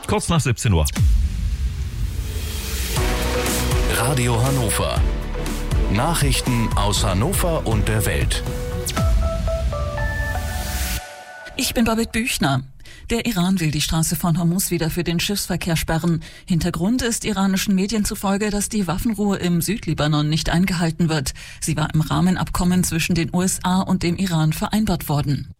Kurz nach 17 Uhr. Radio Hannover. Nachrichten aus Hannover und der Welt. Ich bin Babette Büchner. Der Iran will die Straße von Hormuz wieder für den Schiffsverkehr sperren. Hintergrund ist iranischen Medien zufolge, dass die Waffenruhe im Südlibanon nicht eingehalten wird. Sie war im Rahmenabkommen zwischen den USA und dem Iran vereinbart worden.